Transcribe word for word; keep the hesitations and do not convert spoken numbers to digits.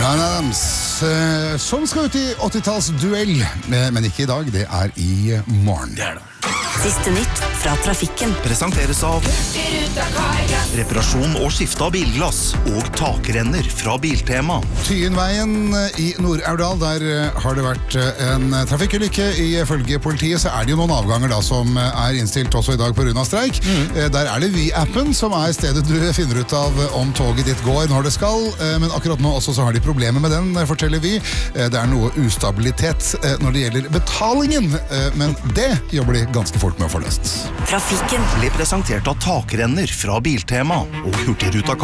Bryan Adams, eh, som skal ut i åttitalls-duell, eh, men ikke i dag, det er i morgen. Det er det. Siste nytt fra trafikken. Presenteres av reparasjon og skifte av bilglass og takrenner fra Biltema. Tyenveien i Nord-Aurdal, der eh, har det vært eh, en trafikkulykke. Ifølge politiet så er det jo noen avganger da som eh, er innstilt også i dag på grunn av streik. Mm. Eh, der er det Vy-appen som er stedet du finner ut av om toget ditt går når det skal, eh, men akkurat nå også så har de problemer med den, forteller vi. Eh, det er noe ustabilitet eh, når det gjelder betalingen, eh, men det jobber de ganske fort med å få løst. Trafikken Ble presentert av takrenner fra Biltema og Hurtigruta